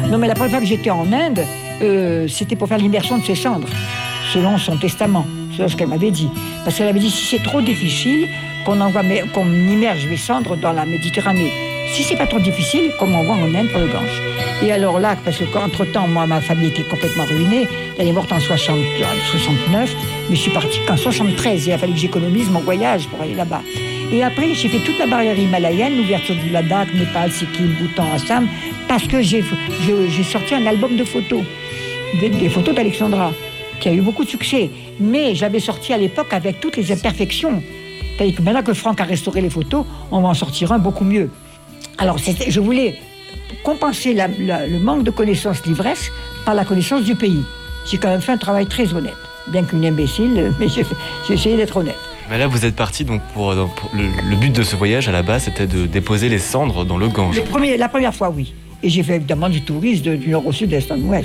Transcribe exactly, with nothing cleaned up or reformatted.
Non, mais la première fois que j'étais en Inde, euh, c'était pour faire l'immersion de ses cendres, selon son testament, selon ce qu'elle m'avait dit. Parce qu'elle avait dit, si c'est trop difficile, qu'on envoie, qu'on immerge mes cendres dans la Méditerranée. Si c'est pas trop difficile, qu'on m'envoie en Inde pour le Gange. Et alors là, parce qu'entre-temps, moi, ma famille était complètement ruinée. Elle est morte en soixante, soixante-neuf, mais je suis partie qu'en soixante-treize. Il a fallu que j'économise mon voyage pour aller là-bas. Et après, j'ai fait toute la barrière himalayenne, l'ouverture du Ladakh, Népal, Sikkim, Bhoutan, Assam, parce que j'ai, j'ai, j'ai sorti un album de photos, des, des photos d'Alexandra, qui a eu beaucoup de succès. Mais j'avais sorti à l'époque avec toutes les imperfections. C'est-à-dire que maintenant que Franck a restauré les photos, on va en sortir un beaucoup mieux. Alors, c'était, je voulais compenser la, la, le manque de connaissances l'ivresse par la connaissance du pays. J'ai quand même fait un travail très honnête, bien qu'une imbécile, mais j'ai, j'ai essayé d'être honnête. Mais là, vous êtes parti donc pour, pour le, le but de ce voyage à la base, c'était de déposer les cendres dans le Gange. Le premier, la première fois, oui. Et j'ai fait évidemment du tourisme du nord au sud, d'est en ouest.